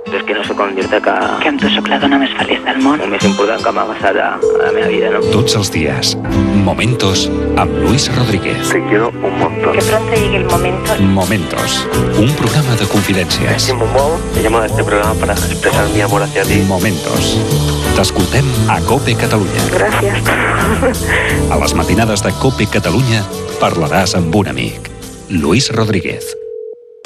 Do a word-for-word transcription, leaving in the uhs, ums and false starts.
És que no sé com dir-te que... Que amb tu sóc la dona més feliç del món. El més important que m'ha passat a, a la meva vida, no? Tots els días, Momentos amb Luis Rodríguez. Te quiero un montón. Que pronto llegue el momento. Momentos, un programa de confidencias. Te llamo a este programa para expresar mi amor hacia ti. Momentos. T'escoltem a COPE Catalunya. Gràcies. A les matinades de COPE Catalunya parlaràs amb un amic. Luis Rodríguez.